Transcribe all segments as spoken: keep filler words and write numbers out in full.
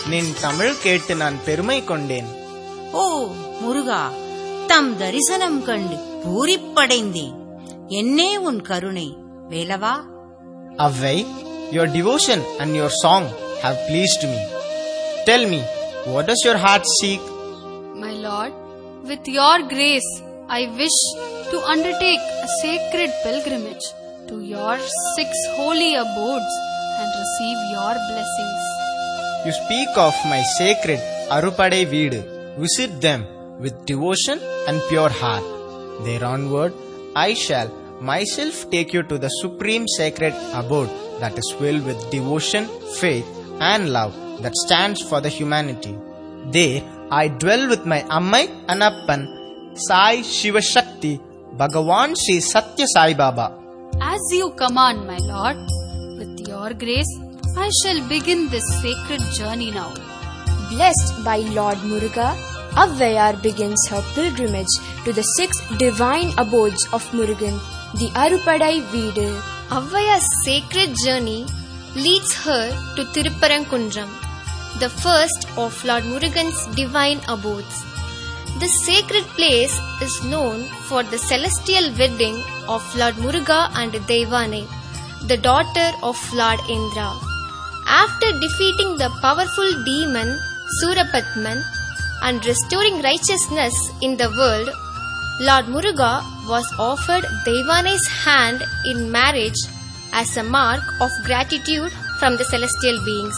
நின் தமிழ் கேட்டு நான் பெருமை கொண்டேன். ஓ முருகா, தம் தரிசனம் கண்டு பூரிப்படைந்தேன். என்னே உன் கருணை வேலவா. Avvai, your devotion and your song have pleased me. Tell me, what does your heart seek? My Lord, with your grace, I wish to undertake a sacred pilgrimage to your six holy abodes and receive your blessings. You speak of my sacred Arupadai Veedu. Visit them with devotion and pure heart. There onward, I shall myself take you to the supreme sacred abode that is filled with devotion, faith and love that stands for the humanity. There I dwell with my Ammai and Appan, Sai Shiva Shakti, Bhagavan Sri Satya Sai Baba. As you command, my Lord, with your grace, I shall begin this sacred journey now. Blessed by Lord Muruga, Avvayar begins her pilgrimage to the six divine abodes of Murugan, the Arupadai Veedu. Avvaya's sacred journey leads her to Tiruparankundram, the first of Lord Murugan's divine abodes. This sacred place is known for the celestial wedding of Lord Muruga and Devanai, the daughter of Lord Indra. After defeating the powerful demon Surapadman and restoring righteousness in the world, Lord Muruga was offered Devanai's hand in marriage as a mark of gratitude from the celestial beings.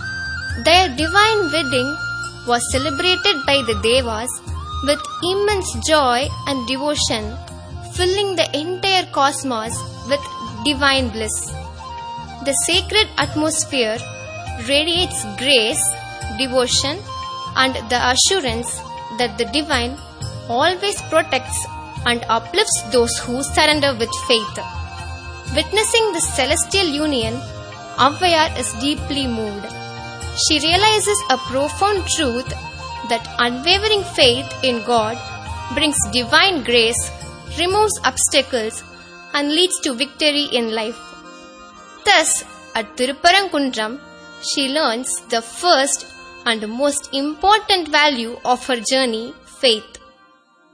Their divine wedding was celebrated by the Devas with immense joy and devotion, filling the entire cosmos with divine bliss. The sacred atmosphere radiates grace, devotion, and the assurance that the divine always protects and uplifts those who surrender with faith. Witnessing this celestial union, Avvayar is deeply moved. She realizes a profound truth that unwavering faith in God brings divine grace, removes obstacles, and leads to victory in life. Thus, at Tiruparankundram, she learns the first and most important value of her journey, faith.